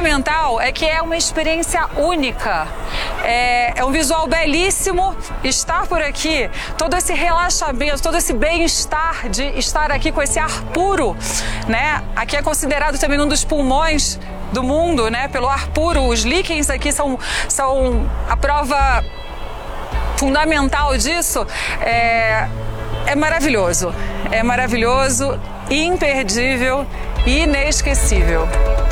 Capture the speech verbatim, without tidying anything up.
fundamental é que é uma experiência única, é, é um visual belíssimo estar por aqui, todo esse relaxamento, todo esse bem-estar de estar aqui com esse ar puro, né? Aqui é considerado também um dos pulmões do mundo, né? Pelo ar puro, os líquens aqui são, são a prova fundamental disso. É, é maravilhoso, é maravilhoso, imperdível, inesquecível.